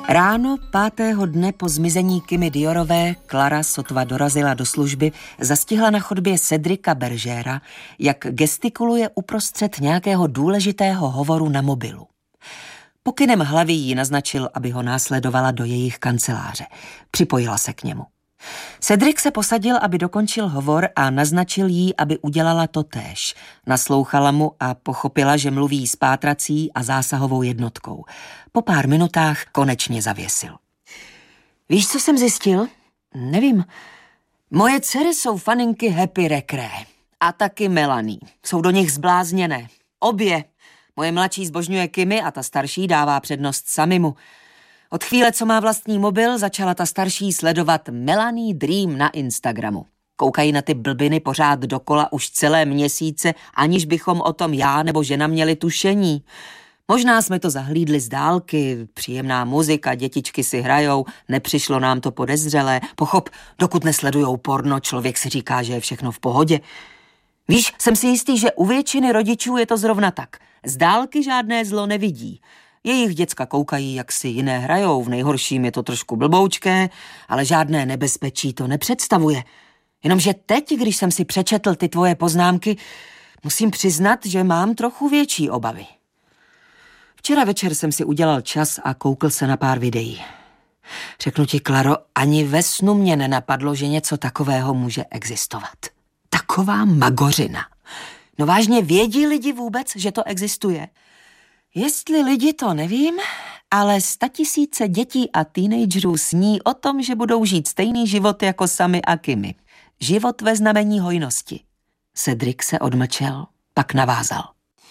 Ráno 5. dne po zmizení Kimi Diorové Klara sotva dorazila do služby, zastihla na chodbě Cedrika Bergera, jak gestikuluje uprostřed nějakého důležitého hovoru na mobilu. Pokynem hlavy jí naznačil, aby ho následovala do jejich kanceláře. Připojila se k němu. Cedric se posadil, aby dokončil hovor a naznačil jí, aby udělala totéž. Naslouchala mu a pochopila, že mluví s pátrací a zásahovou jednotkou. Po pár minutách konečně zavěsil. Víš, co jsem zjistil? Nevím. Moje dcery jsou faninky Happy Recre. A taky Melanie. Jsou do nich zblázněné. Obě. Moje mladší zbožňuje Kimi a ta starší dává přednost Samimu. Od chvíle, co má vlastní mobil, začala ta starší sledovat Melanie Dream na Instagramu. Koukají na ty blbiny pořád dokola už celé měsíce, aniž bychom o tom já nebo žena měli tušení. Možná jsme to zahlídli z dálky, příjemná muzika, dětičky si hrajou, nepřišlo nám to podezřelé. Pochop, dokud nesledujou porno, člověk si říká, že je všechno v pohodě. Víš, jsem si jistý, že u většiny rodičů je to zrovna tak. Z dálky žádné zlo nevidí. Jejich děcka koukají, jak si jiné hrajou, v nejhorším je to trošku blboučké, ale žádné nebezpečí to nepředstavuje. Jenomže teď, když jsem si přečetl ty tvoje poznámky, musím přiznat, že mám trochu větší obavy. Včera večer jsem si udělal čas a koukl se na pár videí. Řeknu ti, Klaro, ani ve snu mě nenapadlo, že něco takového může existovat. Taková magořina. No vážně, vědí lidi vůbec, že to existuje? Jestli lidi, to nevím, ale 100 000 dětí a teenagerů sní o tom, že budou žít stejný život jako Sami a Kimi. Život ve znamení hojnosti. Cedric se odmlčel, pak navázal.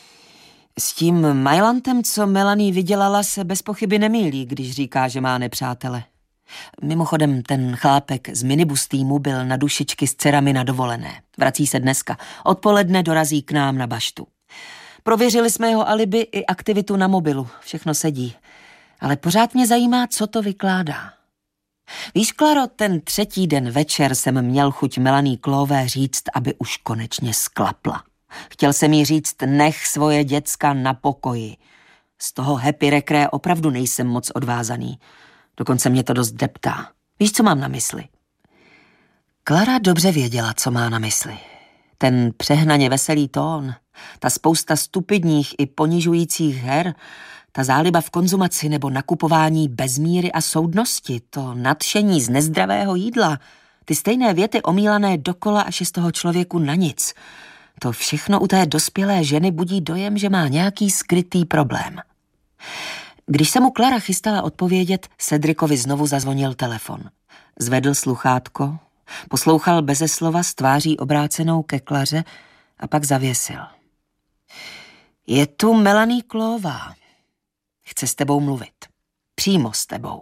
S tím Mailantem, co Melanie vydělala, se bez pochyby nemýlí, když říká, že má nepřátele. Mimochodem, ten chlápek z minibus týmu byl na dušičky s dcerami na dovolené. Vrací se dneska. Odpoledne dorazí k nám na baštu. Prověřili jsme jeho alibi i aktivitu na mobilu. Všechno sedí. Ale pořád mě zajímá, co to vykládá. Víš, Klaro, ten 3. den večer jsem měl chuť Melanie Klové říct, aby už konečně sklapla. Chtěl jsem jí říct, nech svoje děcka na pokoji. Z toho Happy Recre opravdu nejsem moc odvázaný. Dokonce mě to dost deptá. Víš, co mám na mysli? Klara dobře věděla, co má na mysli. Ten přehnaně veselý tón, ta spousta stupidních i ponižujících her, ta záliba v konzumaci nebo nakupování bez míry a soudnosti, to nadšení z nezdravého jídla, ty stejné věty omílané dokola, až je z toho člověku na nic. To všechno u té dospělé ženy budí dojem, že má nějaký skrytý problém. Když se mu Klara chystala odpovědět, Cedricovi znovu zazvonil telefon. Zvedl sluchátko, poslouchal beze slova s tváří obrácenou ke Klaře a pak zavěsil. Je tu Melanie Klová. Chce s tebou mluvit. Přímo s tebou.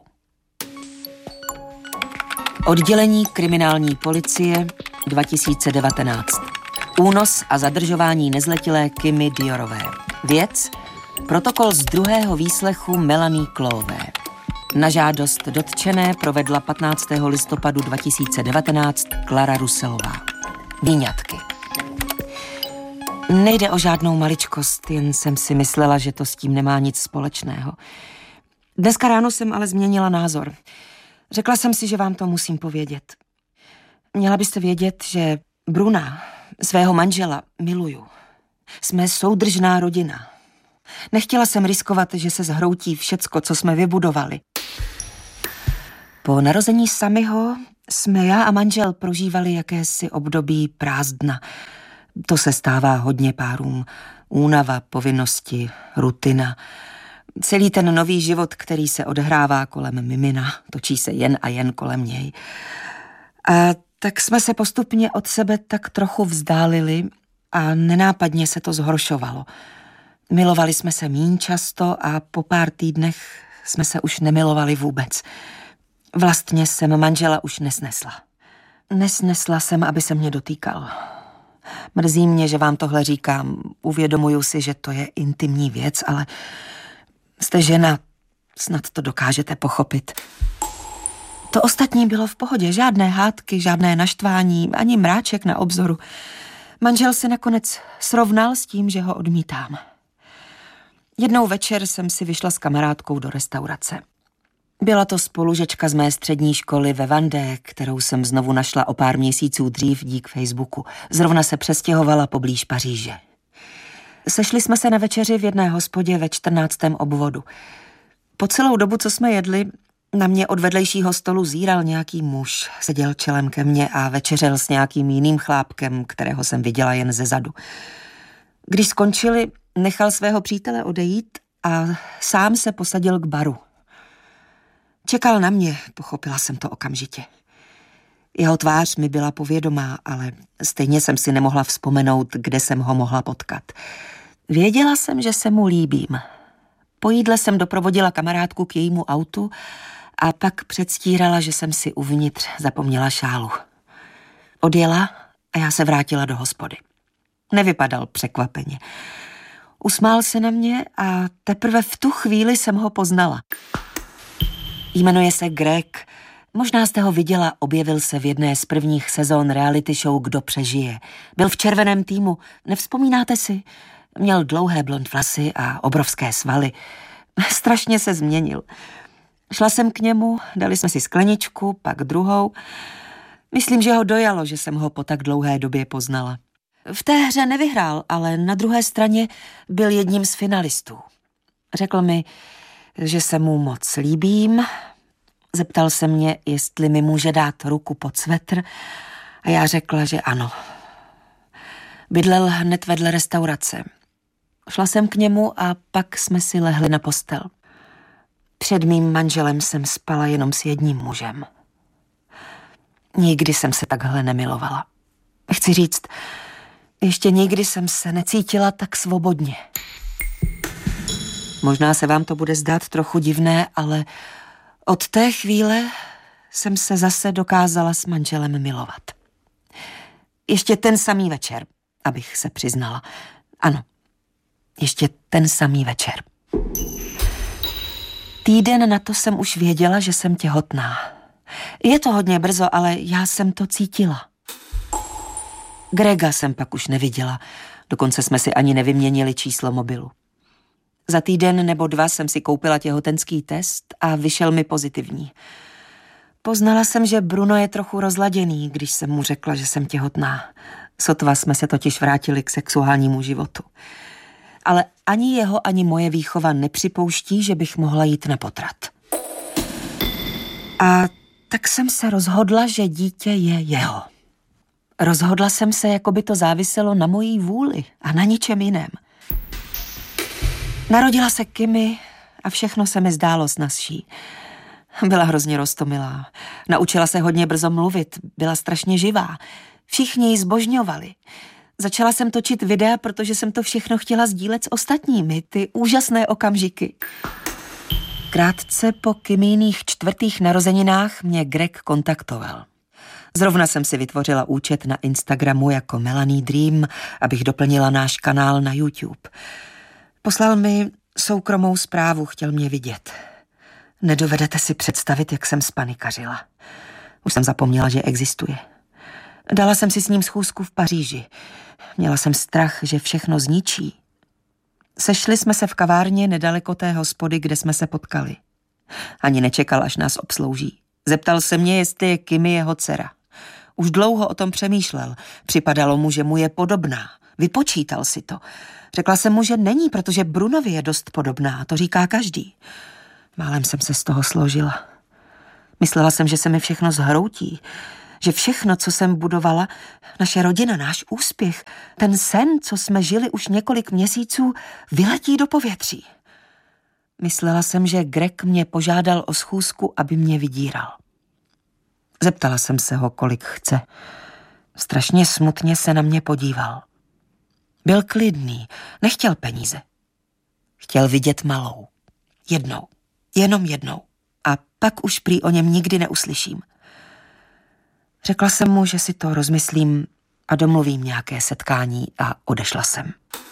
Oddělení kriminální policie 2019. Únos a zadržování nezletilé Kimi Diorové. Věc: protokol z 2. výslechu Melanie Klové. Na žádost dotčené provedla 15. listopadu 2019 Klara Russelová. Výňatky. Nejde o žádnou maličkost, jen jsem si myslela, že to s tím nemá nic společného. Dneska ráno jsem ale změnila názor. Řekla jsem si, že vám to musím povědět. Měla byste vědět, že Bruna, svého manžela, miluju. Jsme soudržná rodina. Nechtěla jsem riskovat, že se zhroutí všecko, co jsme vybudovali. Po narození Samiho jsme já a manžel prožívali jakési období prázdna. To se stává hodně párům. Únava, povinnosti, rutina. Celý ten nový život, který se odehrává kolem mimina, točí se jen a jen kolem něj. A tak jsme se postupně od sebe tak trochu vzdálili a nenápadně se to zhoršovalo. Milovali jsme se míň často a po pár týdnech jsme se už nemilovali vůbec. Vlastně jsem manžela už nesnesla. Nesnesla jsem, aby se mě dotýkal. Mrzí mě, že vám tohle říkám. Uvědomuju si, že to je intimní věc, ale jste žena, snad to dokážete pochopit. To ostatní bylo v pohodě. Žádné hádky, žádné naštvání, ani mráček na obzoru. Manžel se nakonec srovnal s tím, že ho odmítám. Jednou večer jsem si vyšla s kamarádkou do restaurace. Byla to spolužečka z mé střední školy ve Vendée, kterou jsem znovu našla o pár měsíců dřív dík Facebooku. Zrovna se přestěhovala poblíž Paříže. Sešli jsme se na večeři v jedné hospodě ve 14. obvodu. Po celou dobu, co jsme jedli, na mě od vedlejšího stolu zíral nějaký muž. Seděl čelem ke mně a večeřel s nějakým jiným chlápkem, kterého jsem viděla jen ze zadu. Když skončili, nechal svého přítele odejít a sám se posadil k baru. Čekal na mě, pochopila jsem to okamžitě. Jeho tvář mi byla povědomá, ale stejně jsem si nemohla vzpomenout, kde jsem ho mohla potkat. Věděla jsem, že se mu líbím. Po jídle jsem doprovodila kamarádku k jejímu autu a pak předstírala, že jsem si uvnitř zapomněla šálu. Odjela a já se vrátila do hospody. Nevypadal překvapeně. Usmál se na mě a teprve v tu chvíli jsem ho poznala. Jmenuje se Greg. Možná jste ho viděla, objevil se v jedné z prvních sezón reality show Kdo přežije. Byl v červeném týmu, nevzpomínáte si? Měl dlouhé blond vlasy a obrovské svaly. Strašně se změnil. Šla jsem k němu, dali jsme si skleničku, pak druhou. Myslím, že ho dojalo, že jsem ho po tak dlouhé době poznala. V té hře nevyhrál, ale na druhé straně byl jedním z finalistů. Řekl mi, že se mu moc líbím. Zeptal se mě, jestli mi může dát ruku pod svetr a já řekla, že ano. Bydlel hned vedle restaurace. Šla jsem k němu a pak jsme si lehli na postel. Před mým manželem jsem spala jenom s jedním mužem. Nikdy jsem se takhle nemilovala. Chci říct, ještě nikdy jsem se necítila tak svobodně. Možná se vám to bude zdát trochu divné, ale od té chvíle jsem se zase dokázala s manželem milovat. Ještě ten samý večer, abych se přiznala. Ano, ještě ten samý večer. Týden na to jsem už věděla, že jsem těhotná. Je to hodně brzo, ale já jsem to cítila. Grega jsem pak už neviděla, dokonce jsme si ani nevyměnili číslo mobilu. Za týden nebo dva jsem si koupila těhotenský test a vyšel mi pozitivní. Poznala jsem, že Bruno je trochu rozladěný, když jsem mu řekla, že jsem těhotná. Sotva jsme se totiž vrátili k sexuálnímu životu. Ale ani jeho, ani moje výchova nepřipouští, že bych mohla jít na potrat. A tak jsem se rozhodla, že dítě je jeho. Rozhodla jsem se, jako by to záviselo na mojí vůli a na ničem jiném. Narodila se Kimi a všechno se mi zdálo snazší. Byla hrozně roztomilá. Naučila se hodně brzo mluvit, byla strašně živá. Všichni ji zbožňovali. Začala jsem točit videa, protože jsem to všechno chtěla sdílet s ostatními, ty úžasné okamžiky. Krátce po Kimíných 4. narozeninách mě Greg kontaktoval. Zrovna jsem si vytvořila účet na Instagramu jako Melanie Dream, abych doplnila náš kanál na YouTube. Poslal mi soukromou zprávu, chtěl mě vidět. Nedovedete si představit, jak jsem spanikařila. Už jsem zapomněla, že existuje. Dala jsem si s ním schůzku v Paříži. Měla jsem strach, že všechno zničí. Sešli jsme se v kavárně nedaleko té hospody, kde jsme se potkali. Ani nečekal, až nás obslouží. Zeptal se mě, jestli je Kimi jeho dcera. Už dlouho o tom přemýšlel. Připadalo mu, že mu je podobná. Vypočítal si to. Řekla jsem mu, že není, protože Brunovi je dost podobná. To říká každý. Málem jsem se z toho složila. Myslela jsem, že se mi všechno zhroutí. Že všechno, co jsem budovala, naše rodina, náš úspěch, ten sen, co jsme žili už několik měsíců, vyletí do povětří. Myslela jsem, že Greg mě požádal o schůzku, aby mě vydíral. Zeptala jsem se ho, kolik chce. Strašně smutně se na mě podíval. Byl klidný, nechtěl peníze. Chtěl vidět malou. Jednou. Jenom jednou. A pak už prý o něm nikdy neuslyším. Řekla jsem mu, že si to rozmyslím a domluvím nějaké setkání a odešla jsem.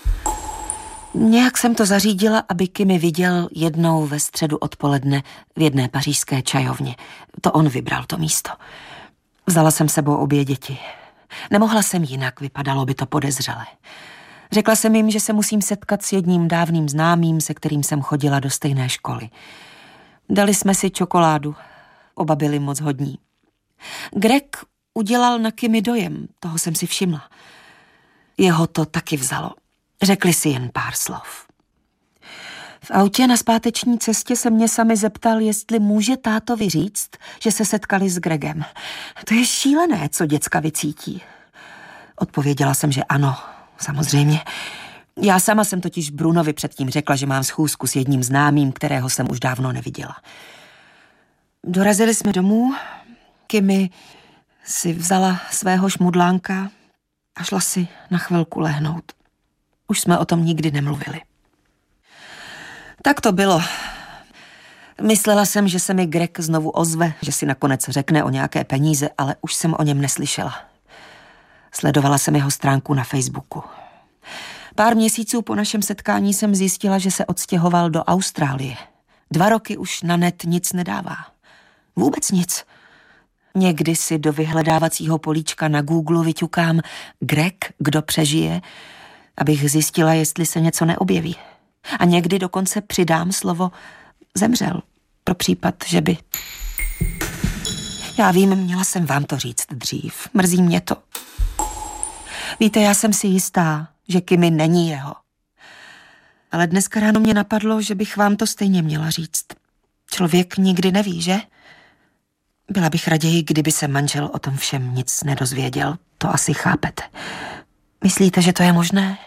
Nějak jsem to zařídila, aby Kimi viděl jednou ve středu odpoledne v jedné pařížské čajovně. To on vybral to místo. Vzala jsem sebou obě děti. Nemohla jsem jinak, vypadalo by to podezřele. Řekla jsem jim, že se musím setkat s jedním dávným známým, se kterým jsem chodila do stejné školy. Dali jsme si čokoládu. Oba byli moc hodní. Greg udělal na Kimi dojem, toho jsem si všimla. Jeho to taky vzalo. Řekli si jen pár slov. V autě na zpáteční cestě se mě sami zeptal, jestli může tátovi říct, že se setkali s Gregem. To je šílené, co děcka vycítí. Odpověděla jsem, že ano, samozřejmě. Já sama jsem totiž Brunovi předtím řekla, že mám schůzku s jedním známým, kterého jsem už dávno neviděla. Dorazili jsme domů, Kimi si vzala svého šmudlánka a šla si na chvilku lehnout. Už jsme o tom nikdy nemluvili. Tak to bylo. Myslela jsem, že se mi Greg znovu ozve, že si nakonec řekne o nějaké peníze, ale už jsem o něm neslyšela. Sledovala jsem jeho stránku na Facebooku. Pár měsíců po našem setkání jsem zjistila, že se odstěhoval do Austrálie. 2 roky už na net nic nedává. Vůbec nic. Někdy si do vyhledávacího políčka na Google vyťukám Greg, kdo přežije, abych zjistila, jestli se něco neobjeví. A někdy dokonce přidám slovo zemřel, pro případ, že by... Já vím, měla jsem vám to říct dřív. Mrzí mě to. Víte, já jsem si jistá, že Kimi není jeho. Ale dneska ráno mě napadlo, že bych vám to stejně měla říct. Člověk nikdy neví, že? Byla bych raději, kdyby se manžel o tom všem nic nedozvěděl. To asi chápete. Myslíte, že to je možné?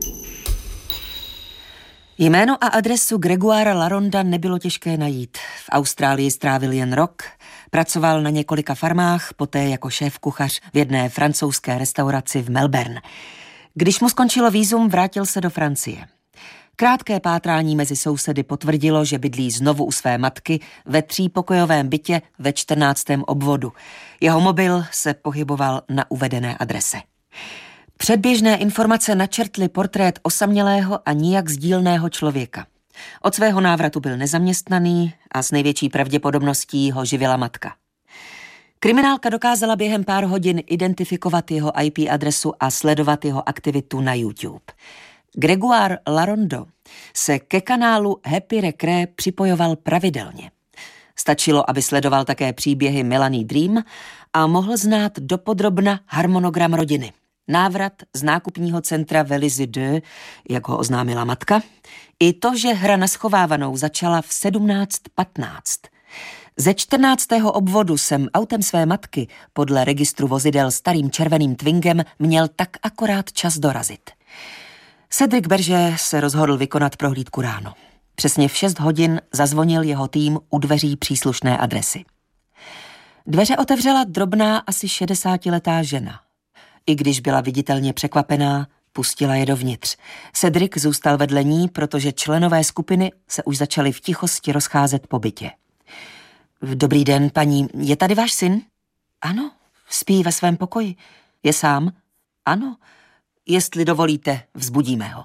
Jméno a adresu Gregoira Laronda nebylo těžké najít. V Austrálii strávil jen rok, pracoval na několika farmách, poté jako šéfkuchař v jedné francouzské restauraci v Melbourne. Když mu skončilo vízum, vrátil se do Francie. Krátké pátrání mezi sousedy potvrdilo, že bydlí znovu u své matky ve 3pokojovém bytě ve 14. obvodu. Jeho mobil se pohyboval na uvedené adrese. Předběžné informace načrtly portrét osamělého a nijak sdílného člověka. Od svého návratu byl nezaměstnaný a s největší pravděpodobností ho živila matka. Kriminálka dokázala během pár hodin identifikovat jeho IP adresu a sledovat jeho aktivitu na YouTube. Gregoire Larondo se ke kanálu Happy Recre připojoval pravidelně. Stačilo, aby sledoval také příběhy Melanie Dream a mohl znát dopodrobna harmonogram rodiny. Návrat z nákupního centra Vélizy 2, jak ho oznámila matka, i to, že hra na schovávanou začala v 17:15. Ze 14. obvodu jsem autem své matky podle registru vozidel starým červeným Twingem měl tak akorát čas dorazit. Cedric Berger se rozhodl vykonat prohlídku ráno. Přesně v 6 hodin zazvonil jeho tým u dveří příslušné adresy. Dveře otevřela drobná, asi 60letá žena. I když byla viditelně překvapená, pustila je dovnitř. Cedric zůstal vedle ní, protože členové skupiny se už začali v tichosti rozcházet po bytě. Dobrý den, paní, je tady váš syn? Ano, spí ve svém pokoji. Je sám? Ano, jestli dovolíte, vzbudíme ho.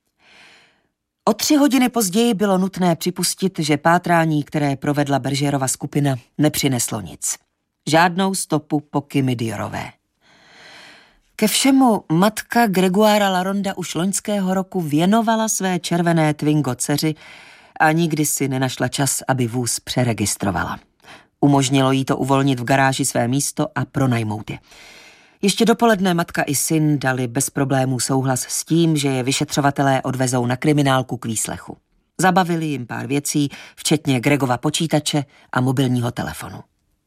O 3 hodiny později bylo nutné připustit, že pátrání, které provedla Bergerova skupina, nepřineslo nic. Žádnou stopu po Kimi Diorové. Ke všemu matka Gregoira Laronda už loňského roku věnovala své červené Twingo dceři a nikdy si nenašla čas, aby vůz přeregistrovala. Umožnilo jí to uvolnit v garáži své místo a pronajmout je. Ještě dopoledne matka i syn dali bez problémů souhlas s tím, že je vyšetřovatelé odvezou na kriminálku k výslechu. Zabavili jim pár věcí, včetně Gregova počítače a mobilního telefonu.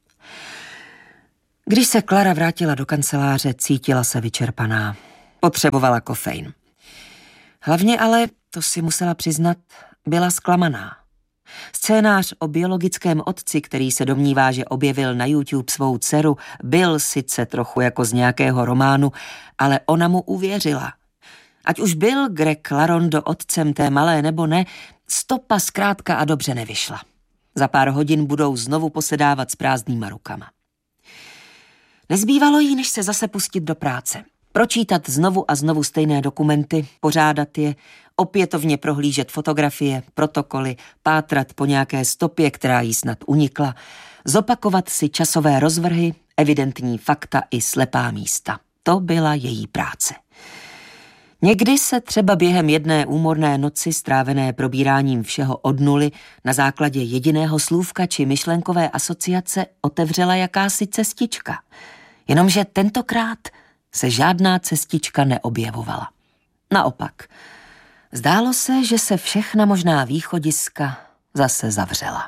Když se Klara vrátila do kanceláře, cítila se vyčerpaná. Potřebovala kofein. Hlavně ale, to si musela přiznat, byla zklamaná. Scénář o biologickém otci, který se domnívá, že objevil na YouTube svou dceru, byl sice trochu jako z nějakého románu, ale ona mu uvěřila. Ať už byl Greg Larondo otcem té malé nebo ne, stopa zkrátka a dobře nevyšla. Za pár hodin budou znovu posedávat s prázdnýma rukama. Nezbývalo jí, než se zase pustit do práce. Pročítat znovu a znovu stejné dokumenty, pořádat je, opětovně prohlížet fotografie, protokoly, pátrat po nějaké stopě, která jí snad unikla, zopakovat si časové rozvrhy, evidentní fakta i slepá místa. To byla její práce. Někdy se třeba během jedné úmorné noci strávené probíráním všeho od nuly na základě jediného slůvka či myšlenkové asociace otevřela jakási cestička. Jenomže tentokrát se žádná cestička neobjevovala. Naopak, zdálo se, že se všechna možná východiska zase zavřela.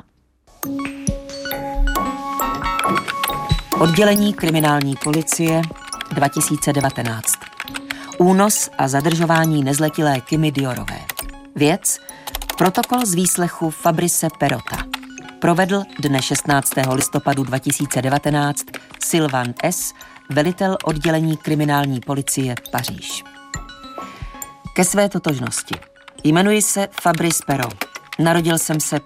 Oddělení kriminální policie 2019. Únos a zadržování nezletilé Kimi Diorové. Věc: protokol z výslechu Fabrice Perrotta. Provedl dne 16. listopadu 2019 Sylvain S., velitel oddělení kriminální policie Paříž. Ke své totožnosti. Jmenuji se Fabrice Perrott. Narodil jsem se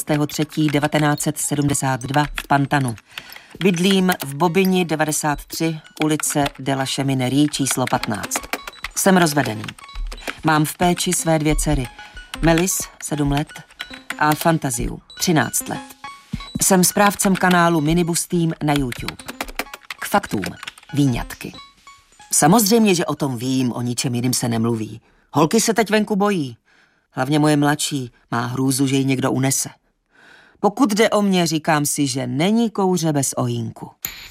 15.3.1972 v Pantanu. Bydlím v Bobigny 93, ulice de la Cheminerie číslo 15. Jsem rozvedený. Mám v péči své 2 dcery, Melis 7 let a Fantaziu 13 let. Jsem správcem kanálu Minibus Team na YouTube. K faktům, výňatky. Samozřejmě, že o tom vím, o ničem jiným se nemluví. Holky se teď venku bojí. Hlavně moje mladší má hrůzu, že ji někdo unese. Pokud jde o mě, říkám si, že není kouře bez ohýnku.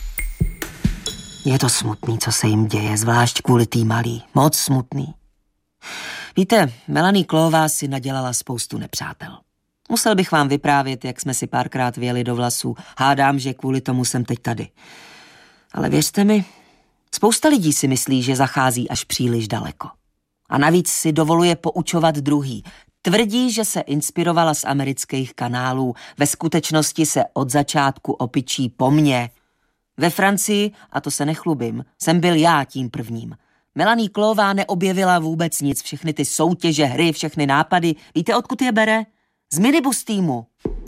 Je to smutný, co se jim děje, zvlášť kvůli tý malý. Moc smutný. Víte, Melanie Cloová si nadělala spoustu nepřátel. Musel bych vám vyprávět, jak jsme si párkrát vyjeli do vlasů. Hádám, že kvůli tomu jsem teď tady. Ale věřte mi, spousta lidí si myslí, že zachází až příliš daleko. A navíc si dovoluje poučovat druhý. Tvrdí, že se inspirovala z amerických kanálů. Ve skutečnosti se od začátku opičí po mně. Ve Francii, a to se nechlubím, jsem byl já tím prvním. Melanie Cloová neobjevila vůbec nic, všechny ty soutěže, hry, všechny nápady. Víte, odkud je bere? Z Minibus Teamu.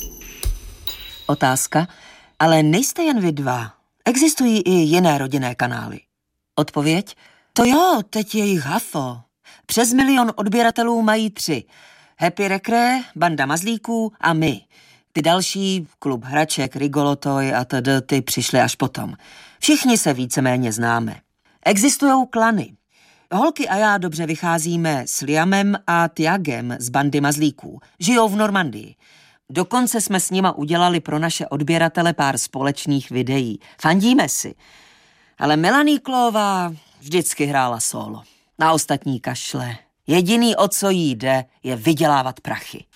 Otázka: ale nejste jen vy dva. Existují i jiné rodinné kanály. Odpověď: to jo, teď je jich hafo. Přes 1 milion odběratelů mají 3. Happy Recre, Banda mazlíků a my. Ty další, Klub hraček, Rigolotoy a td. Ty přišly až potom. Všichni se víceméně známe. Existujou klany. Holky a já dobře vycházíme s Liamem a Tiagem z Bandy mazlíků. Žijou v Normandii. Dokonce jsme s nima udělali pro naše odběratele pár společných videí. Fandíme si. Ale Melanie Cloová vždycky hrála solo. Na ostatní kašle. Jediný, o co jí jde, je vydělávat prachy.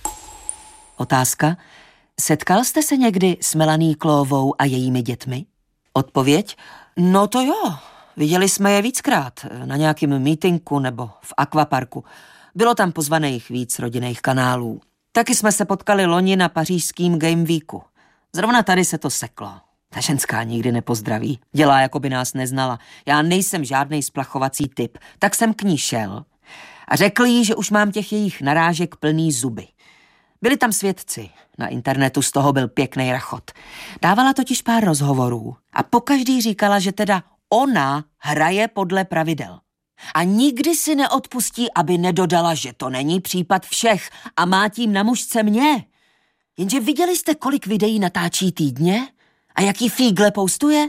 Otázka: setkal jste se někdy s Melanie Cloovou a jejími dětmi? Odpověď: no to jo. Viděli jsme je víckrát, na nějakém mítinku nebo v akvaparku. Bylo tam pozvaných víc rodinných kanálů. Taky jsme se potkali loni na pařížském Game Weeku. Zrovna tady se to seklo. Ta ženská nikdy nepozdraví. Dělá, jako by nás neznala. Já nejsem žádnej splachovací typ. Tak jsem k ní šel a řekl jí, že už mám těch jejich narážek plný zuby. Byli tam svědci. Na internetu z toho byl pěkný rachot. Dávala totiž pár rozhovorů a pokaždý říkala, že teda ona hraje podle pravidel. A nikdy si neodpustí, aby nedodala, že to není případ všech a má tím na mužce mě. Jenže viděli jste, kolik videí natáčí týdně? A jaký fígle postuje?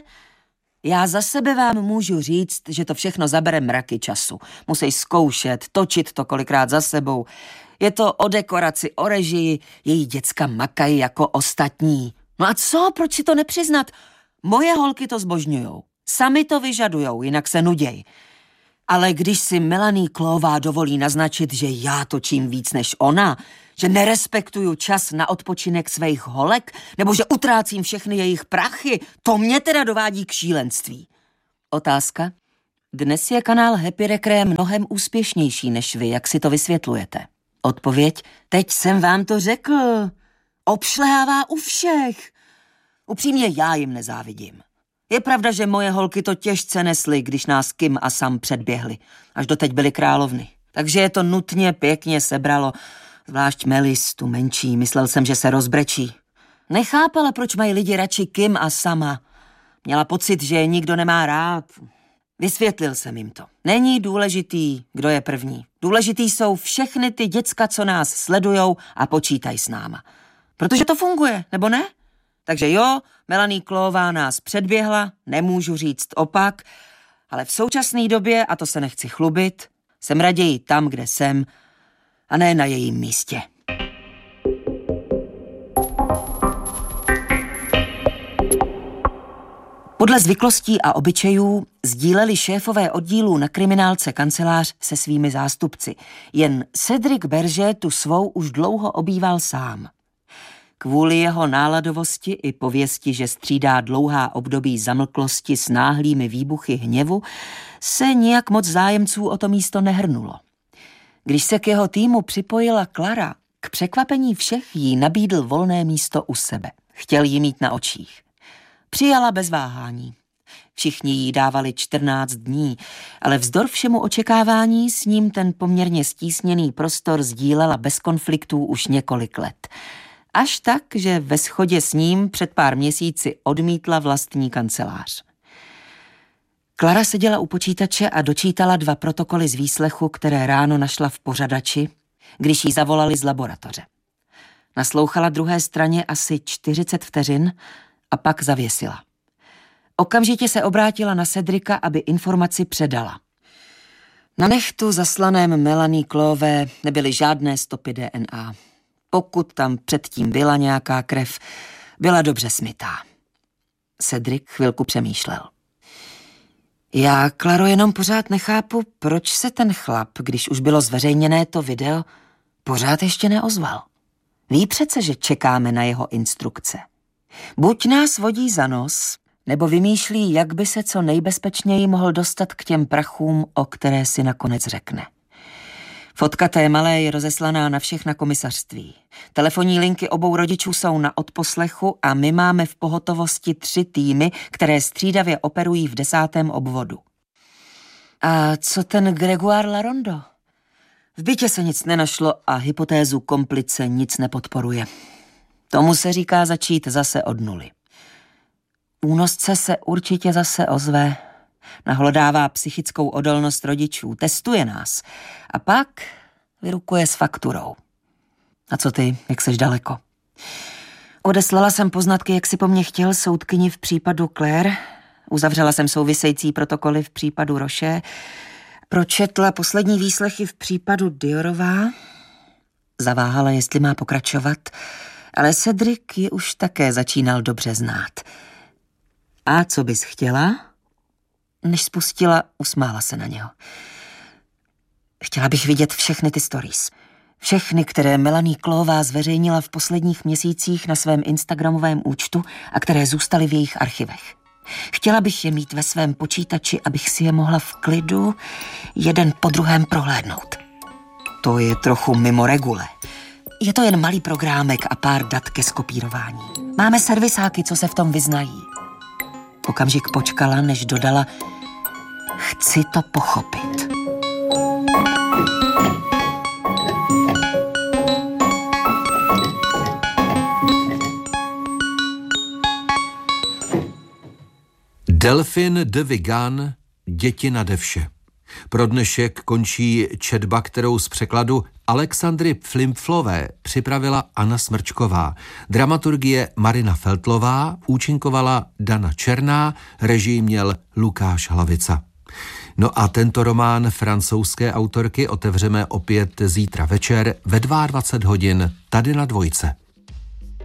Já za sebe vám můžu říct, že to všechno zabere mraky času. Musí zkoušet, točit to kolikrát za sebou. Je to o dekoraci, o režii, její děcka makají jako ostatní. No a co, proč si to nepřiznat? Moje holky to zbožňujou. Sami to vyžadujou, jinak se nuděj. Ale když si Melanie Cloová dovolí naznačit, že já točím víc než ona, že nerespektuju čas na odpočinek svých holek, nebo že utrácím všechny jejich prachy, to mě teda dovádí k šílenství. Otázka: dnes je kanál Happy Recre mnohem úspěšnější než vy, jak si to vysvětlujete? Odpověď: teď jsem vám to řekl. Obšlehává u všech. Upřímně já jim nezávidím. Je pravda, že moje holky to těžce nesly, když nás Kim a Sam předběhli. Až doteď byly královny. Takže je to nutně pěkně sebralo. Zvlášť Melis, tu menší, myslel jsem, že se rozbrečí. Nechápala, proč mají lidi radši Kim a Sama. Měla pocit, že je nikdo nemá rád. Vysvětlil jsem jim to. Není důležitý, kdo je první. Důležitý jsou všechny ty děcka, co nás sledujou a počítají s náma. Protože to funguje, nebo ne? Takže jo, Melanie Cloová nás předběhla, nemůžu říct opak, ale v současné době, a to se nechci chlubit, Jsem raději tam, kde jsem, a ne na jejím místě. Podle zvyklostí a obyčejů sdíleli šéfové oddílů na kriminálce kancelář se svými zástupci. Jen Cedric Berger tu svou už dlouho obýval sám. Kvůli jeho náladovosti i pověsti, že střídá dlouhá období zamlklosti s náhlými výbuchy hněvu, se nijak moc zájemců o to místo nehrnulo. Když se k jeho týmu připojila Clara, k překvapení všech jí nabídl volné místo u sebe. Chtěl jí mít na očích. Přijala bez váhání. Všichni jí dávali 14 dní, ale vzdor všemu očekávání s ním ten poměrně stísněný prostor sdílela bez konfliktů už několik let. Až tak, že ve shodě s ním před pár měsíci odmítla vlastní kancelář. Clara seděla u počítače a dočítala 2 protokoly z výslechu, které ráno našla v pořadači, když jí zavolali z laboratoře. Naslouchala druhé straně asi 40 vteřin a pak zavěsila. Okamžitě se obrátila na Cedrika, aby informaci předala. Na nehtu zaslaném Melanie Clové nebyly žádné stopy DNA. Pokud tam předtím byla nějaká krev, byla dobře smytá. Cedric chvilku přemýšlel. Já, Claro, jenom pořád nechápu, proč se ten chlap, když už bylo zveřejněné to video, pořád ještě neozval. Ví přece, že čekáme na jeho instrukce. Buď nás vodí za nos, nebo vymýšlí, jak by se co nejbezpečněji mohl dostat k těm prachům, o které si nakonec řekne. Fotka té malé je rozeslaná na všechna komisařství. Telefonní linky obou rodičů jsou na odposlechu a my máme v pohotovosti 3 týmy, které střídavě operují v 10. obvodu. A co ten Grégoire Larondo? V bytě se nic nenašlo a hypotézu komplice nic nepodporuje. Tomu se říká začít zase od nuly. Únosce se určitě zase ozve, nahlodává psychickou odolnost rodičů, testuje nás a pak vyrukuje s fakturou. A co ty, jak seš daleko? Odeslala jsem poznatky, jak si po mně chtěl, soudkyni v případu Claire, uzavřela jsem související protokoly v případu Roche, pročetla poslední výslechy v případu Diorová, zaváhala, jestli má pokračovat, ale Cedric ji už také začínal dobře znát. A co bys chtěla? Než spustila, usmála se na něho. Chtěla bych vidět všechny ty stories. Všechny, které Melanie Clová zveřejnila v posledních měsících na svém instagramovém účtu a které zůstaly v jejich archivech. Chtěla bych je mít ve svém počítači, abych si je mohla v klidu jeden po druhém prohlédnout. To je trochu mimo regule. Je to jen malý programek a pár dat ke skopírování. Máme servisáky, co se v tom vyznají. Okamžik počkala, než dodala: chci to pochopit. Delphine de Vigan, Děti nade vše. Pro dnešek končí četba, kterou z překladu Alexandry Flimflové připravila Anna Smrčková. Dramaturgie Marina Feltlová, účinkovala Dana Černá, režii měl Lukáš Hlavica. No a tento román francouzské autorky otevřeme opět zítra večer ve 22 hodin tady na Dvojce.